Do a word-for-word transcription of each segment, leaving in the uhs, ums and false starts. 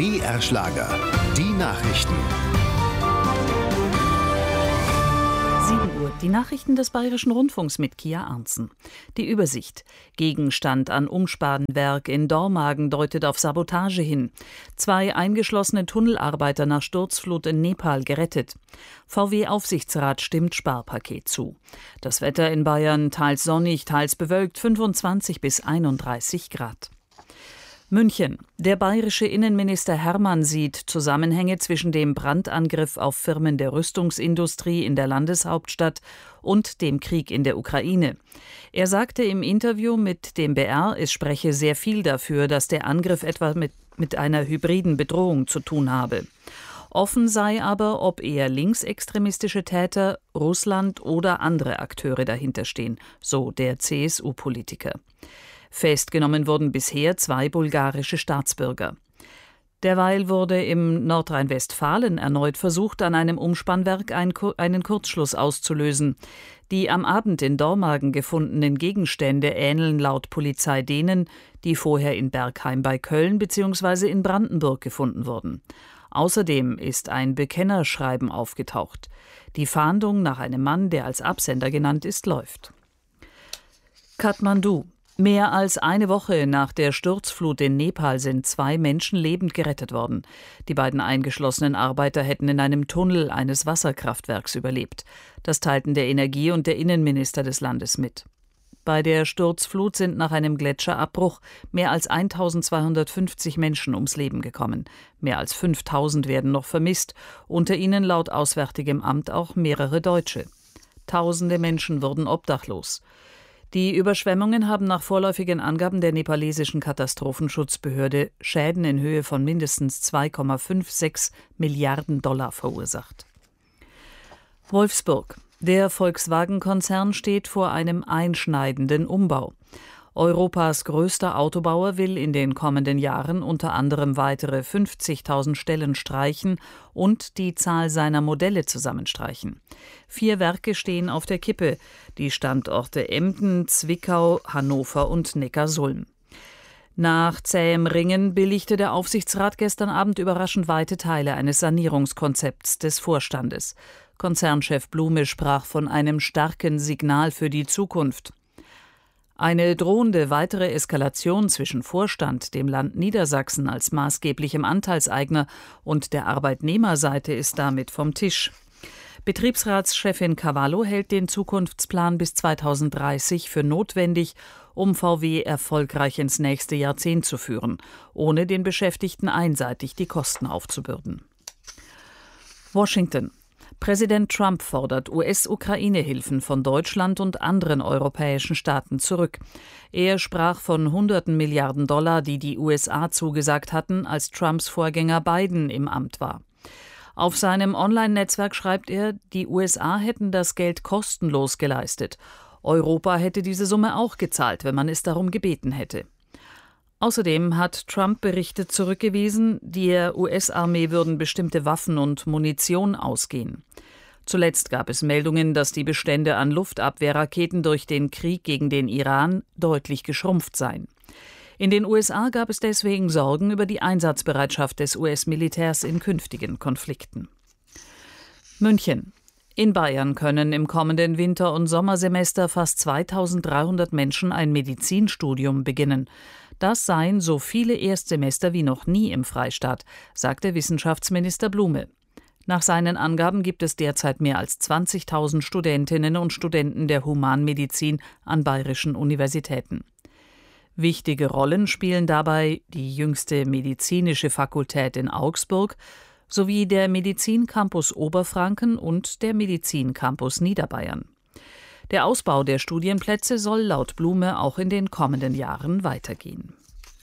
B R-Schlager. Die Nachrichten. sieben Uhr. Die Nachrichten des Bayerischen Rundfunks mit Kia Arntzen. Die Übersicht. Gegenstand an Umspanwerk in Dormagen deutet auf Sabotage hin. Zwei eingeschlossene Tunnelarbeiter nach Sturzflut in Nepal gerettet. V W-Aufsichtsrat stimmt Sparpaket zu. Das Wetter in Bayern teils sonnig, teils bewölkt, fünfundzwanzig bis einunddreißig Grad. München. Der bayerische Innenminister Hermann sieht Zusammenhänge zwischen dem Brandangriff auf Firmen der Rüstungsindustrie in der Landeshauptstadt und dem Krieg in der Ukraine. Er sagte im Interview mit dem B R, es spreche sehr viel dafür, dass der Angriff etwa mit, mit einer hybriden Bedrohung zu tun habe. Offen sei aber, ob eher linksextremistische Täter, Russland oder andere Akteure dahinterstehen, so der C S U-Politiker. Festgenommen wurden bisher zwei bulgarische Staatsbürger. Derweil wurde im Nordrhein-Westfalen erneut versucht, an einem Umspannwerk einen Kurzschluss auszulösen. Die am Abend in Dormagen gefundenen Gegenstände ähneln laut Polizei denen, die vorher in Bergheim bei Köln bzw. in Brandenburg gefunden wurden. Außerdem ist ein Bekennerschreiben aufgetaucht. Die Fahndung nach einem Mann, der als Absender genannt ist, läuft. Kathmandu. Mehr als eine Woche nach der Sturzflut in Nepal sind zwei Menschen lebend gerettet worden. Die beiden eingeschlossenen Arbeiter hätten in einem Tunnel eines Wasserkraftwerks überlebt. Das teilten der Energie- und der Innenminister des Landes mit. Bei der Sturzflut sind nach einem Gletscherabbruch mehr als eintausendzweihundertfünfzig Menschen ums Leben gekommen. Mehr als fünftausend werden noch vermisst, unter ihnen laut Auswärtigem Amt auch mehrere Deutsche. Tausende Menschen wurden obdachlos. Die Überschwemmungen haben nach vorläufigen Angaben der nepalesischen Katastrophenschutzbehörde Schäden in Höhe von mindestens zwei Komma sechsundfünfzig Milliarden Dollar verursacht. Wolfsburg. Der Volkswagen-Konzern steht vor einem einschneidenden Umbau. Europas größter Autobauer will in den kommenden Jahren unter anderem weitere fünfzigtausend Stellen streichen und die Zahl seiner Modelle zusammenstreichen. Vier Werke stehen auf der Kippe, die Standorte Emden, Zwickau, Hannover und Neckarsulm. Nach zähem Ringen billigte der Aufsichtsrat gestern Abend überraschend weite Teile eines Sanierungskonzepts des Vorstandes. Konzernchef Blume sprach von einem starken Signal für die Zukunft. Eine drohende weitere Eskalation zwischen Vorstand, dem Land Niedersachsen als maßgeblichem Anteilseigner und der Arbeitnehmerseite ist damit vom Tisch. Betriebsratschefin Cavallo hält den Zukunftsplan bis zweitausenddreißig für notwendig, um V W erfolgreich ins nächste Jahrzehnt zu führen, ohne den Beschäftigten einseitig die Kosten aufzubürden. Washington. Präsident Trump fordert U S-Ukraine-Hilfen von Deutschland und anderen europäischen Staaten zurück. Er sprach von hunderten Milliarden Dollar, die die U S A zugesagt hatten, als Trumps Vorgänger Biden im Amt war. Auf seinem Online-Netzwerk schreibt er, die U S A hätten das Geld kostenlos geleistet. Europa hätte diese Summe auch gezahlt, wenn man es darum gebeten hätte. Außerdem hat Trump Berichte zurückgewiesen, der U S-Armee würden bestimmte Waffen und Munition ausgehen. Zuletzt gab es Meldungen, dass die Bestände an Luftabwehrraketen durch den Krieg gegen den Iran deutlich geschrumpft seien. In den U S A gab es deswegen Sorgen über die Einsatzbereitschaft des U S-Militärs in künftigen Konflikten. München. In Bayern können im kommenden Winter- und Sommersemester fast zweitausenddreihundert Menschen ein Medizinstudium beginnen. Das seien so viele Erstsemester wie noch nie im Freistaat, sagte Wissenschaftsminister Blume. Nach seinen Angaben gibt es derzeit mehr als zwanzigtausend Studentinnen und Studenten der Humanmedizin an bayerischen Universitäten. Wichtige Rollen spielen dabei die jüngste medizinische Fakultät in Augsburg sowie der Medizincampus Oberfranken und der Medizincampus Niederbayern. Der Ausbau der Studienplätze soll laut Blume auch in den kommenden Jahren weitergehen.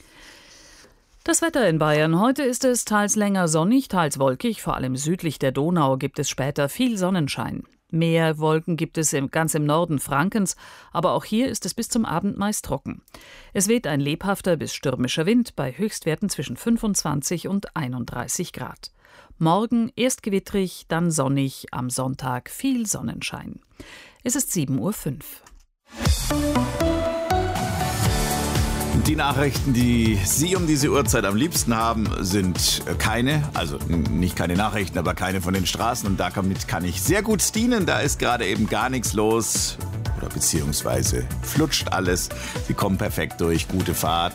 Das Wetter in Bayern. Heute ist es teils länger sonnig, teils wolkig. Vor allem südlich der Donau gibt es später viel Sonnenschein. Mehr Wolken gibt es im, ganz im Norden Frankens, aber auch hier ist es bis zum Abend meist trocken. Es weht ein lebhafter bis stürmischer Wind bei Höchstwerten zwischen fünfundzwanzig und einunddreißig Grad. Morgen erst gewittrig, dann sonnig, am Sonntag viel Sonnenschein. Es ist sieben Uhr fünf. Die Nachrichten, die Sie um diese Uhrzeit am liebsten haben, sind keine, also nicht keine Nachrichten, aber keine von den Straßen. Und damit kann ich sehr gut dienen. Da ist gerade eben gar nichts los. Oder beziehungsweise flutscht alles. Sie kommen perfekt durch. Gute Fahrt.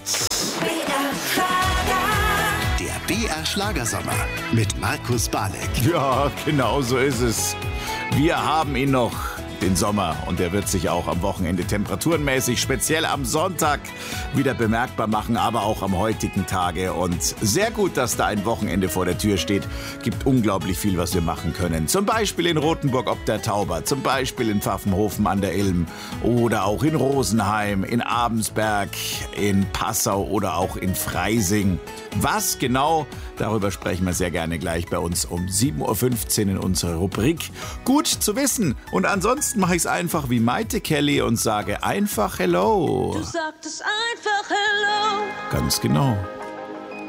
Der B R Schlagersommer mit Markus Balek. Ja, genau so ist es. Wir haben ihn noch, den Sommer. Und der wird sich auch am Wochenende temperaturenmäßig, speziell am Sonntag, wieder bemerkbar machen, aber auch am heutigen Tage. Und sehr gut, dass da ein Wochenende vor der Tür steht. Gibt unglaublich viel, was wir machen können. Zum Beispiel in Rothenburg ob der Tauber, zum Beispiel in Pfaffenhofen an der Ilm oder auch in Rosenheim, in Abensberg, in Passau oder auch in Freising. Was genau, darüber sprechen wir sehr gerne gleich bei uns um sieben Uhr fünfzehn in unserer Rubrik. Gut zu wissen. Und ansonsten mache ich es einfach wie Maite Kelly und sage einfach Hello. Du sagtest einfach Hello. Ganz genau.